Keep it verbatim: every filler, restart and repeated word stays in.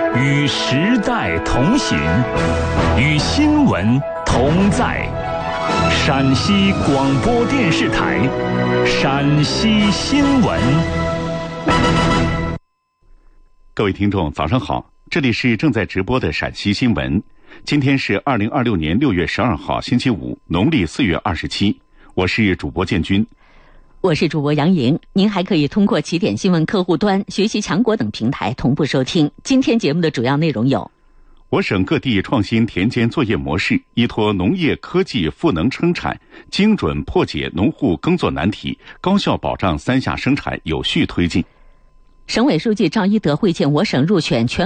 与时代同行，与新闻同在。陕西广播电视台陕西新闻。 各位听众早上好，这里是正在直播的陕西新闻。今天是二零二六年六月十二号星期五，农历四月二十七。我是主播建军， 我是主播杨莹。您还可以通过起点新闻客户端、学习强国等平台同步收听。今天节目的主要内容有： 我省各地创新田间作业模式，依托农业科技赋能生产，精准破解农户耕作难题，高效保障三下生产有序推进。 省委书记赵一德会见我省入选全